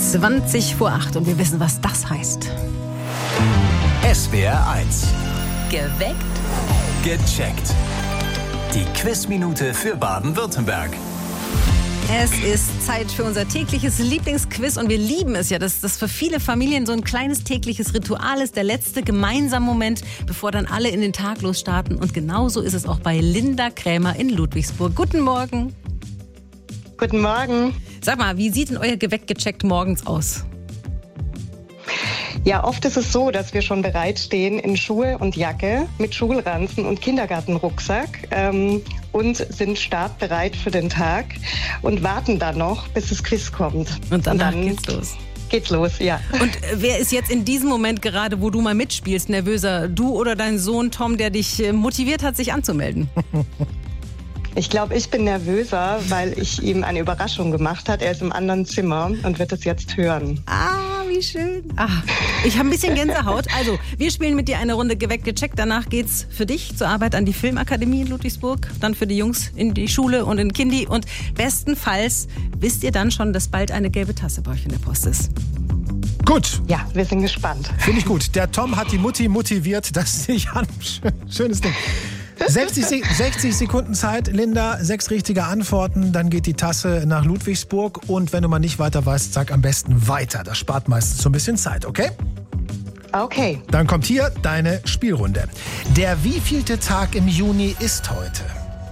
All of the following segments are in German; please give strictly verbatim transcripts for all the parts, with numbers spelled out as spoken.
zwanzig vor acht und wir wissen, was das heißt. S W R eins. Geweckt. Gecheckt. Die Quizminute für Baden-Württemberg. Es ist Zeit für unser tägliches Lieblingsquiz und wir lieben es ja, dass das für viele Familien so ein kleines tägliches Ritual ist, der letzte gemeinsame Moment, bevor dann alle in den Tag losstarten. Und genauso ist es auch bei Linda Krämer in Ludwigsburg. Guten Morgen. Guten Morgen. Sag mal, wie sieht denn euer Geweckt gecheckt morgens aus? Ja, oft ist es so, dass wir schon bereitstehen in Schuhe und Jacke mit Schulranzen und Kindergartenrucksack ähm, und sind startbereit für den Tag und warten dann noch, bis das Quiz kommt. Und danach und dann geht's los. Geht's los, ja. Und wer ist jetzt in diesem Moment gerade, wo du mal mitspielst, nervöser? Du oder dein Sohn Tom, der dich motiviert hat, sich anzumelden? Ich glaube, ich bin nervöser, weil ich ihm eine Überraschung gemacht habe. Er ist im anderen Zimmer und wird es jetzt hören. Ah, wie schön. Ach, ich habe ein bisschen Gänsehaut. Also, wir spielen mit dir eine Runde Geweckt gecheckt. Danach geht's für dich zur Arbeit an die Filmakademie in Ludwigsburg. Dann für die Jungs in die Schule und in Kindi. Und bestenfalls wisst ihr dann schon, dass bald eine gelbe Tasse bei euch in der Post ist. Gut. Ja, wir sind gespannt. Finde ich gut. Der Tom hat die Mutti motiviert. Das sehe ich an. Schönes Ding. sechzig, sechzig Sekunden Zeit, Linda, sechs richtige Antworten, dann geht die Tasse nach Ludwigsburg und wenn du mal nicht weiter weißt, sag am besten weiter. Das spart meistens so ein bisschen Zeit, okay? Okay. Dann kommt hier deine Spielrunde. Der wievielte Tag im Juni ist heute?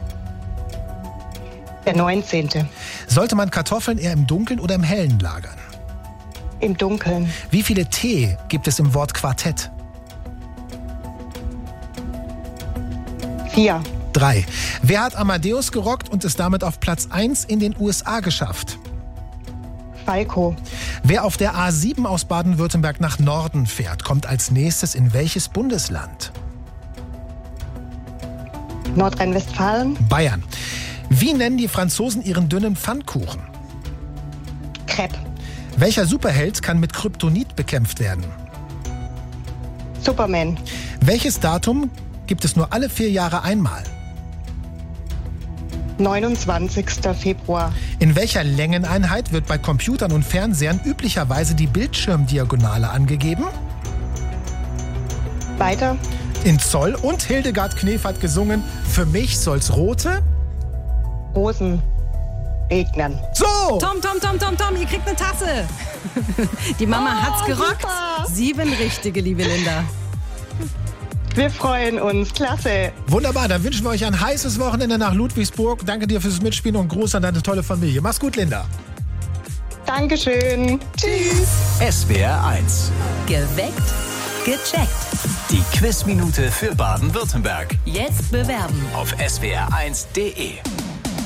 Der neunzehnte. Sollte man Kartoffeln eher im Dunkeln oder im Hellen lagern? Im Dunkeln. Wie viele T gibt es im Wort Quartett? Vier. Drei. Wer hat Amadeus gerockt und es damit auf Platz eins in den U S A geschafft? Falco. Wer auf der A sieben aus Baden-Württemberg nach Norden fährt, kommt als nächstes in welches Bundesland? Nordrhein-Westfalen. Bayern. Wie nennen die Franzosen ihren dünnen Pfannkuchen? Crepe. Welcher Superheld kann mit Kryptonit bekämpft werden? Superman. Welches Datum gibt es nur alle vier Jahre einmal? neunundzwanzigster Februar. In welcher Längeneinheit wird bei Computern und Fernsehern üblicherweise die Bildschirmdiagonale angegeben? Weiter. In Zoll. Und Hildegard Knef hat gesungen, für mich soll's rote Rosen regnen. So! Tom, Tom, Tom, Tom, Tom, ihr kriegt eine Tasse. Die Mama Oh, hat's gerockt. super. Sieben richtige, liebe Linda. Wir freuen uns. Klasse. Wunderbar, dann wünschen wir euch ein heißes Wochenende nach Ludwigsburg. Danke dir fürs Mitspielen und Gruß an deine tolle Familie. Mach's gut, Linda. Dankeschön. Tschüss. S W R eins. Geweckt. Gecheckt. Die Quizminute für Baden-Württemberg. Jetzt bewerben. Auf S W R eins Punkt D E.